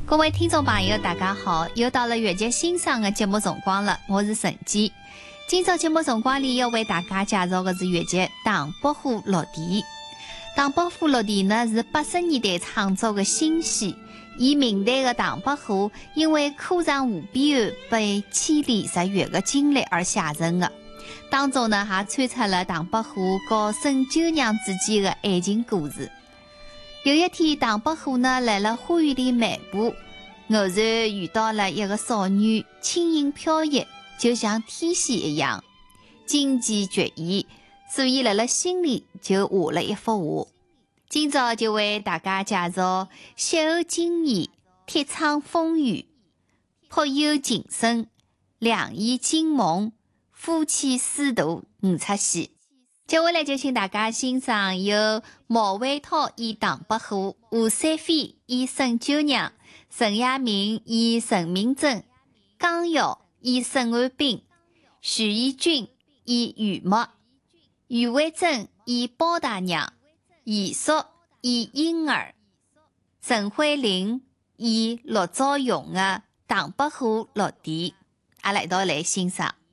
各位听众朋友大家好，又到了越剧欣赏的节目辰光了，我是陈姬。今朝节目辰光里要为大家介绍的是越剧《唐伯虎落地》。《唐伯虎落地》呢是80年代创作的新戏，以明代的唐伯虎因为哭丧湖边被千里拾月的经历而写成的。当中呢还穿插了唐伯虎和沈九娘之间的爱情故事。有一天，唐伯虎呢来了花园里漫步，偶然遇到了一个少女，轻盈飘逸，就像天仙一样，惊奇绝艳，所以辣辣心里就画了一幅画。今朝就为大家介绍歇后惊艳、铁窗风雨、颇有情深、两眼惊梦、夫妻师徒5出戏。接下来就请大家欣赏由毛伟涛演唐伯虎、吴三飞演沈九娘、陈亚明演陈明真、江瑶演沈汉斌、徐义军演于墨、于慧珍演包大娘、严肃演婴儿、陈慧玲演陆兆荣的《唐伯虎落地》。阿拉一道来欣赏。